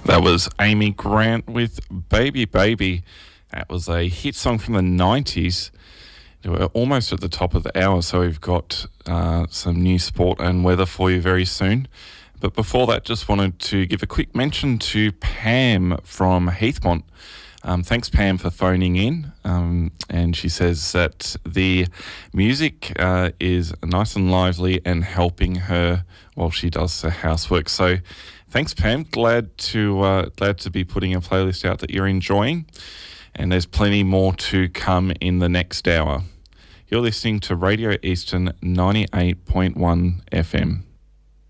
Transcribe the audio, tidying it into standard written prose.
That was Amy Grant with Baby Baby. That was a hit song from the 90s. We're almost at the top of the hour, so we've got some new sport and weather for you very soon. But before that, just wanted to give a quick mention to Pam from Heathmont. Thanks, Pam, for phoning in. And she says that the music is nice and lively and helping her while she does her housework. So thanks, Pam. Glad to be putting a playlist out that you're enjoying. And there's plenty more to come in the next hour. You're listening to Radio Eastern 98.1 FM.